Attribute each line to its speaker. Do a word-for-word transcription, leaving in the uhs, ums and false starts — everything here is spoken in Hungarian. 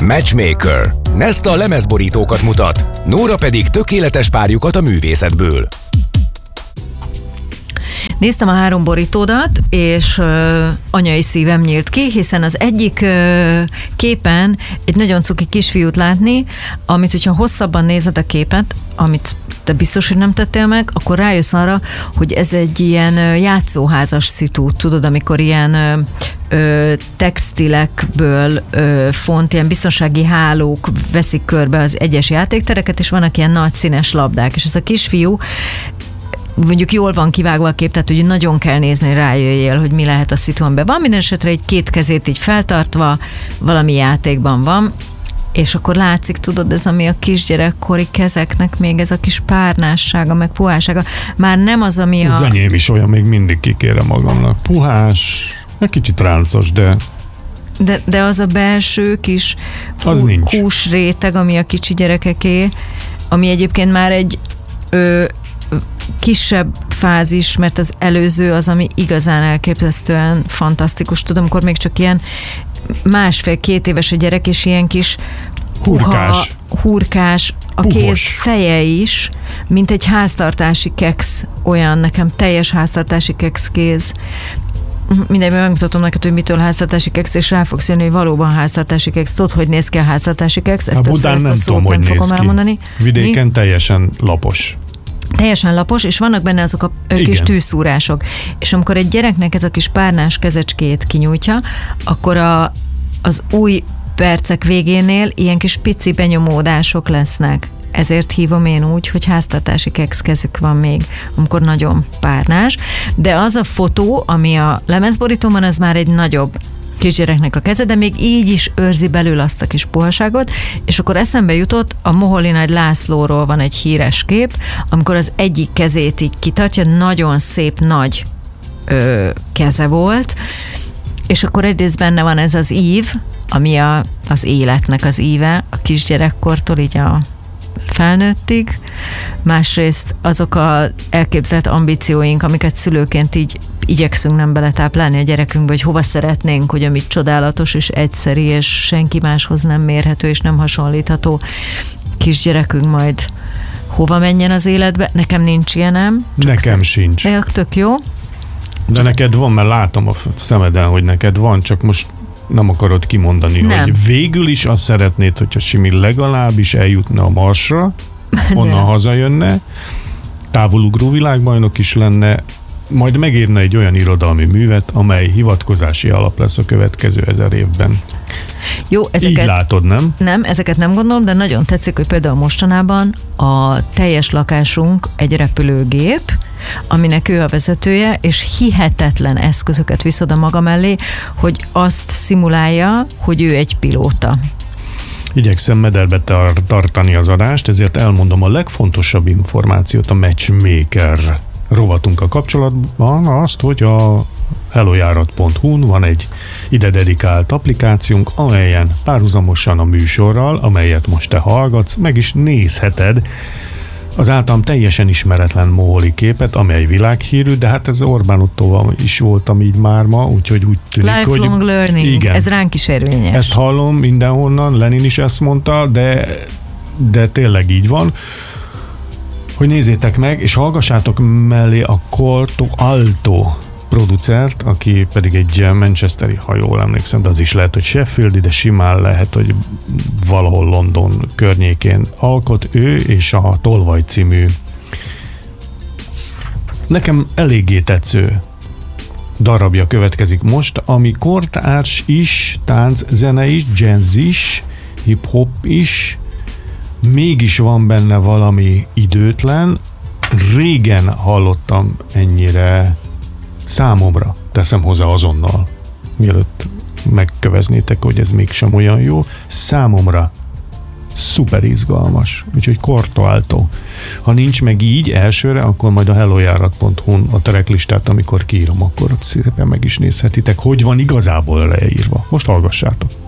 Speaker 1: Matchmaker. Nesta lemezborítókat mutat, Nóra pedig tökéletes párjukat a művészetből.
Speaker 2: Néztem a három borítódat, és ö, anyai szívem nyílt ki, hiszen az egyik ö, képen egy nagyon cuki kisfiút látni, amit, hogyha hosszabban nézed a képet, amit te biztos, hogy nem tettél meg, akkor rájössz arra, hogy ez egy ilyen ö, játszóházas szitu, tudod, amikor ilyen ö, ö, textilekből ö, font, ilyen biztonsági hálók veszik körbe az egyes játéktereket, és vannak ilyen nagy színes labdák, és ez a kisfiú mondjuk jól van kivágva a kép, tehát hogy nagyon kell nézni, rájöjjél, hogy mi lehet a szituánban. Van minden esetre egy két kezét így feltartva, valami játékban van, és akkor látszik, tudod, ez ami a kisgyerekkori kezeknek még ez a kis párnássága, meg puhásága. Már nem az, ami a...
Speaker 3: Az enyém is olyan, még mindig kikérem magamnak. Puhás, egy kicsit ráncos, de...
Speaker 2: De, de az a belső kis
Speaker 3: az
Speaker 2: hú,
Speaker 3: nincs.
Speaker 2: húsréteg, ami a kicsi gyerekeké, ami egyébként már egy... Ö, kisebb fázis, mert az előző az, ami igazán elképesztően fantasztikus. Tudom, amikor még csak ilyen másfél-két éves a gyerek, és ilyen kis
Speaker 3: hurkás,
Speaker 2: puha, hurkás a
Speaker 3: puhos
Speaker 2: kéz feje is, mint egy háztartási keksz, olyan nekem teljes háztartási keksz kéz. Mindegy, megmutatom neked, hogy mitől háztartási keksz, és rá fogsz jönni, hogy valóban háztartási keksz. Tudod, hogy néz ki a háztartási keksz? Ezt
Speaker 3: a Budán nem tudom, hogy néz ki.
Speaker 2: Elmondani.
Speaker 3: Vidéken
Speaker 2: Mi?
Speaker 3: teljesen lapos.
Speaker 2: Teljesen lapos, és vannak benne azok a Igen. kis tűszúrások. És amikor egy gyereknek ez a kis párnás kezecskét kinyújtja, akkor a, az új percek végénél ilyen kis pici benyomódások lesznek. Ezért hívom én úgy, hogy háztartási keksz kezük van még, amikor nagyon párnás. De az a fotó, ami a lemezborítóban, az már egy nagyobb kisgyereknek a keze, de még így is őrzi belül azt a kis puhaságot, és akkor eszembe jutott, a Moholi Nagy Lászlóról van egy híres kép, amikor az egyik kezét így kitartja, nagyon szép nagy ö, keze volt, és akkor egyrészt benne van ez az ív, ami a, az életnek az íve, a kisgyerekkortól így a felnőttig, másrészt azok az elképzelt ambícióink, amiket szülőként így igyekszünk nem beletáplálni a gyerekünkbe, hogy hova szeretnénk, hogy amit csodálatos és egyszeri, és senki máshoz nem mérhető és nem hasonlítható kisgyerekünk majd hova menjen az életbe. Nekem nincs ilyenem.
Speaker 3: Nekem sincs.
Speaker 2: De tök jó.
Speaker 3: De neked van, mert látom a szemeden, hogy neked van, csak most nem akarod kimondani, nem. Hogy végül is azt szeretnéd, hogyha Simi legalábbis eljutna a Marsra, onnan nem. hazajönne, távolugró világbajnok is lenne, majd megírna egy olyan irodalmi művet, amely hivatkozási alap lesz a következő ezer évben.
Speaker 2: Jó, ezeket,
Speaker 3: így látod, nem?
Speaker 2: Nem, ezeket nem gondolom, de nagyon tetszik, hogy például mostanában a teljes lakásunk egy repülőgép, aminek ő a vezetője, és hihetetlen eszközöket visz oda maga mellé, hogy azt szimulálja, hogy ő egy pilóta.
Speaker 3: Igyekszem mederbe tar- tartani az adást, ezért elmondom a legfontosabb információt a Matchmaker rovatunkkal kapcsolatban, azt, hogy a hellojárat pont hu-n van egy ide dedikált applikációnk, amelyen párhuzamosan a műsorral, amelyet most te hallgatsz, meg is nézheted az általam teljesen ismeretlen moholi képet, amely világhírű, de hát ez Orbán Ottóval is voltam így már ma, úgyhogy úgy tűnik, hogy...
Speaker 2: Lifelong learning,
Speaker 3: igen,
Speaker 2: ez ránk is érvényes.
Speaker 3: Ezt hallom mindenhonnan, Lenin is ezt mondta, de, de tényleg így van, hogy nézzétek meg, és hallgassátok mellé a Corto Alto producert, aki pedig egy manchesteri, ha jól emlékszem, de az is lehet, hogy Sheffieldi, de simán lehet, hogy valahol London környékén alkot ő, és a Tolvaj című nekem eléggé tetsző darabja következik most, ami kortárs is, tánczene is, jazz is, hip-hop is, mégis van benne valami időtlen. Régen hallottam ennyire, számomra, teszem hozzá azonnal, mielőtt megköveznétek, hogy ez mégsem olyan jó, számomra szuper izgalmas, úgyhogy Corto Alto. Ha nincs meg így elsőre, akkor majd a hellojárat pont hu-n a tracklistát, amikor kiírom, akkor ott szépen meg is nézhetitek, hogy van igazából leírva. Most hallgassátok!